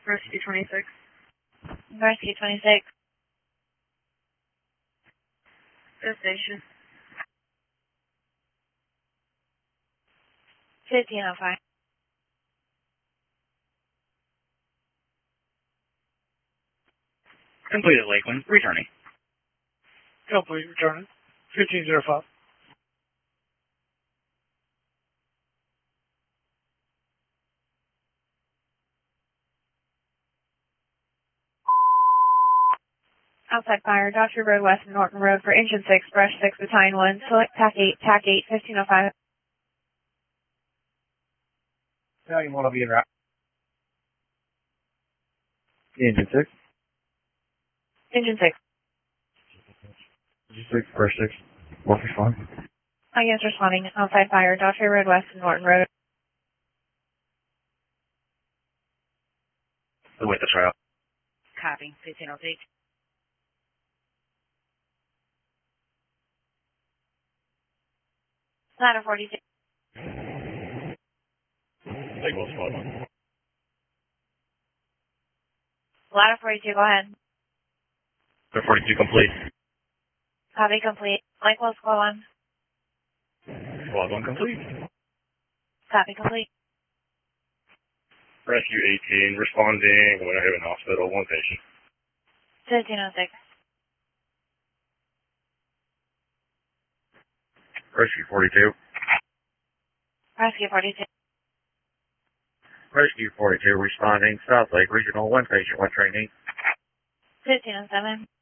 Rescue 26. Rescue 26. Go station. 1505. Completed Lakeland, returning. Complete, returning. 1505. Outside fire, Dr. Road West and Norton Road for Engine 6, Brush 6, Battalion 1, select TAC 8, 1505. Now you want to be in route. Engine 6. Engine 6. Engine 6, brush 6. Wolf respond. Against responding. Outside fire, Dr. Road West and Norton Road. The witness route. Copy. 1508. Ladder 42. Take Wolf spot 1. Ladder 42, go ahead. Ladder 42 complete. Copy complete. Likewise, squad 1. Squad 1 complete. Copy complete. Rescue 18, responding, Winter Haven Hospital, 1 patient. 1506. Rescue 42. Rescue 42. Rescue 42, responding, South Lake Regional, 1 patient, 1 trainee. 1507.